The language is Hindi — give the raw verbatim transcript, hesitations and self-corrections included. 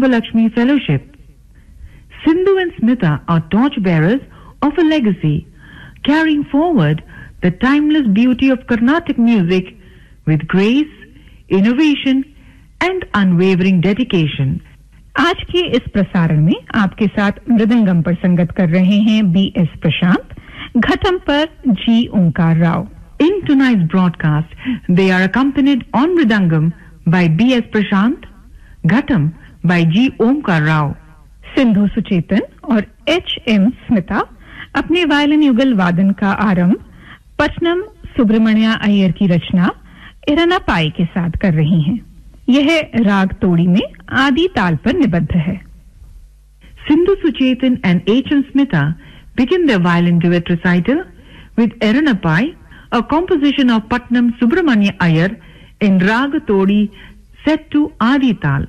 Subbalakshmi Fellowship. Sindhu and Smita are torchbearers of a legacy, carrying forward the timeless beauty of Carnatic music with grace, innovation and unwavering dedication. आज के इस प्रसारण में आपके साथ मृदंगम पर संगत कर रहे हैं बी एस प्रशांत, घटम पर जी ओंकार Rao. In tonight's broadcast, they are accompanied on mridangam by B S Prashant, ghatam by G Omkar Rao. Sindhu Suchetan और एच एम स्मिता अपने वायलिन युगल वादन का आरंभ पटनम सुब्रमण्या अय्यर की रचना इरना पाई के साथ कर रही हैं. यह राग तोड़ी में आदि ताल पर निबद्ध है. Sindhu Suchetan and H M Smita begin their violin duet recital with Eranapai, a composition of Patnam Subramanya Iyer in Raga Todi set to Adi Tal.